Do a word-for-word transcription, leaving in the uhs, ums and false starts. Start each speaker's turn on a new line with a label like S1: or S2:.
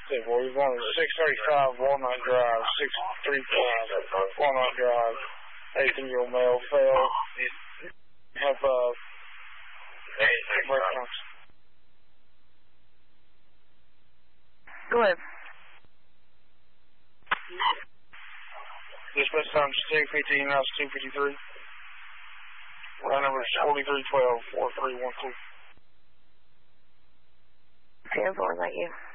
S1: Hey, boy, we're going to six thirty-five Walnut Drive, six thirty-five Walnut Drive. eighteen-year-old male fell. Have, uh, breakdowns.
S2: Go ahead.
S1: Dispatch time is two fifteen, now it's two fifty-three. Line number is forty-three twelve, four three one two.
S2: ten four, thank you.